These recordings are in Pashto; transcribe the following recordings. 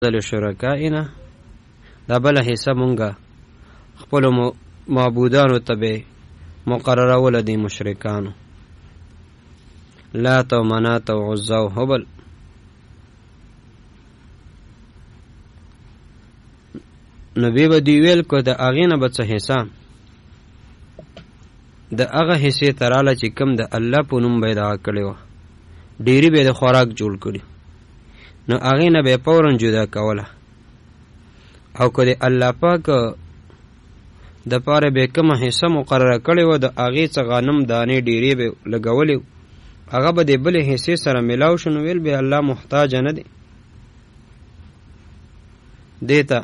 لشرکائنا دا بله حصه مونږه خپلو معبودانو ته به مقرروله دي مشرکانو، لات او منات او عزا او هبل. نو بیا به دوی ویل که د هغې نه به څه حصه د هغه حصې ته راله چې کوم د الله په نوم به یې دغه کړې وه، ډېري به یې د خوراک جوړ کړي، نو هغې نه به یې فوراً جدا کوله. او که د الله پاک د پاره به کومه حصه مقرره کړې وه، د هغې څه غنم دانې ډېرې به لګولې، هغه به د بلې حصې سره میلاو شو، نو ویل به الله محتاجه نه دی دې ته.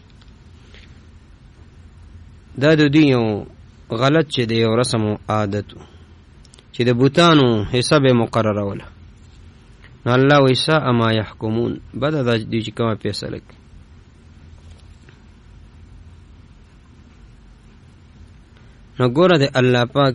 دا د دوی یو غلط چې د یو رسم و عادت و چې د بوتانو حصه به مقرروله. نو الله وایي ساء ما یحکمون، بده ده دوی چې کومه فیصله کوي. نو ګوره د الله پاک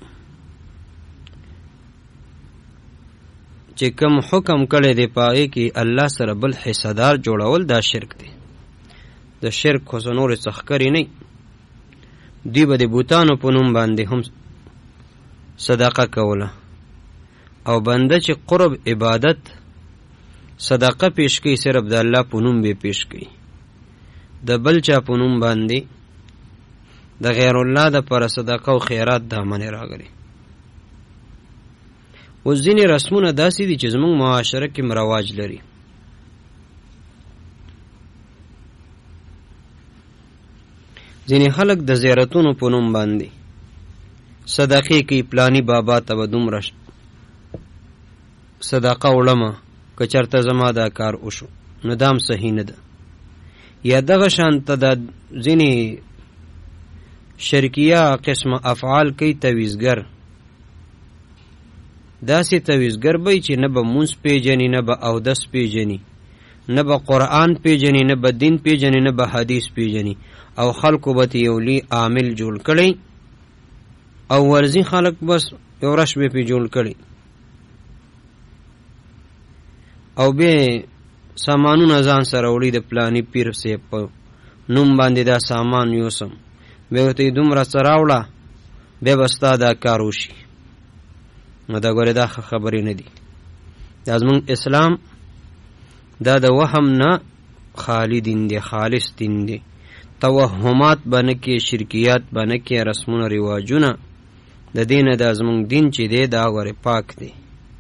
چې کوم حکم کړی دی په هغې کې الله سره بل حصهدار جوړول دا شرک دی. د شرک خو څه نورې څه ښکرې نه، دوی به د بوتانو په نوم باندې هم صدقه کوله، او بنده چې قرب عبادت صدقه پیش کوي صرف د الله په نوم به پیش کوي، د بل چا په نوم باندې د غیر الله د پر صدقه او خیرات دا منې راغلي. اوس ځینې رسمونه داسې دي چې زموږ معاشره کې رواج لري. ځینې خلک د زیارتونو په نوم باندې صدقې کوي، پلانی بابا ته به دومره صدقه وړمه که چېرته زما دا کار وشو، نو دام صحیح نه ده. یا دغه شانته د ځینې شرکیه قسمه افعال کوي تویزګر، داسې تویزګر به چې نه به مونځ پیژني، نه به اودس پیژني، نه به قرآن پیژني، نه به دین پیژني، نه به حدیث پیژني، او خلکو به یو لوی عامل جوړ کړی، او ورزی خلک بس یو رش به پې جوړ کړی، او بیا سامانونه ځان سره وړي د پلانی پیر صاحب په نوم باندې دا سامان یوسم، بیا ورته دومره څه راوړه، بیا به ستا دا کار وشي. نو دا ګورې دا ښه خبرې نه دي. دا زموږ اسلام دا د وهم نه خالی دین دی، خالص دین دی. توهمات به نه کې، شرکیات به نه کې، رسمونه رواجونه د دې نه دا زموږ دین چې دی دا ګورې پاک دی.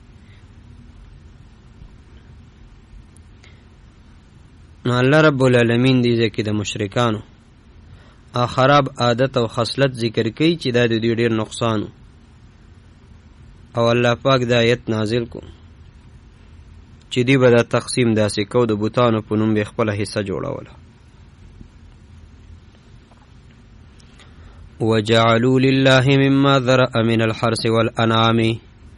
نو الله رب العالمین دې ځکه د مشرکانو خراب عادت او خصلت ذکر کوي چې دا د دوی ډېر نقصان، او الله پاک دا آیت نازل کو چې دوی به دا تقسیم داسې کو، د بوتانو په نوم به خپله حصه جوړوله. وجعلوا لله مما ذرأ من الحرث والانعام،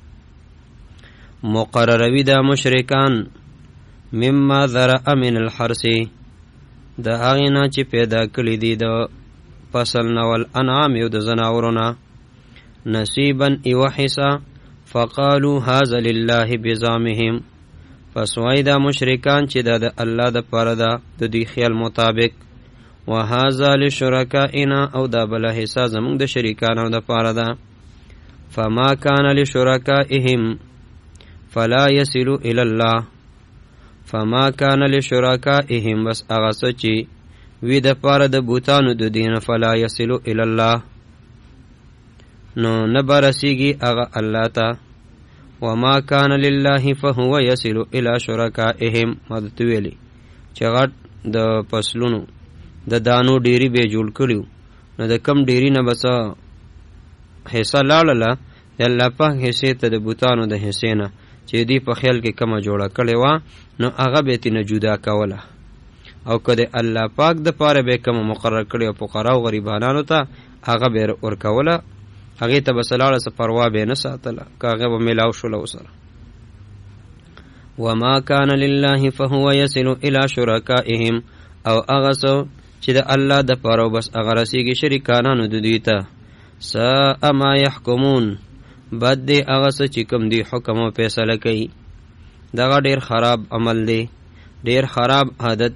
مقرروي دا مشرکان مما ذرأ من الحرث د هغې نه چې پیدا کړي دي د فصل نه، والانعام یو د زناورونه، نصیبا یوه حصه، فقالوا هذا لله بزعمهم، پس وایي دا مشرکان چې دا د الله د پاره ده د دوی خیال مطابق، وهذا لشرکائنا او دا بله حصه زمونږ د شریکانو د پاره ده، فما کان لشرکائهم فلا یصل الی الله، فما کان لشرکائهم بس هغه څه چې وی د پاره د بوتانو د دین، فلا یصل الی الله نو نه به رسیږي هغه الله ته، وما کان لله فهو یصل الی شرکائهم. ما درته ویلي چې غټ د فصلونو د دانو ډیری به جوړ کړیو، نو د کم ډیری نه بس حصه لاړله د الله پاک حصې ته د بوتانو د حصې نه چې دی په خیال کې کمه جوړه کړې وه، نو هغه به ترې نه جدا کوله، او که د الله پاک د پاره به کومه مقرر کړې او فقراو غریبانانو ته هغه به ورکوله، هغې ته به څه لاړه څه پروا به یې نه ساتله، که هغه به میلاو شوله ورسره. وما کان لله فهو یصل الی شرکائهم، او هغه څه چې د الله د پاره بس هغه رسیږي شریکانانو د دوی ته. ساء ما یحکمون، بد دی هغه څه چې کوم دی حکم او فیصله کوي، دغه ډېر خراب عمل دی. ډیر خراب عادت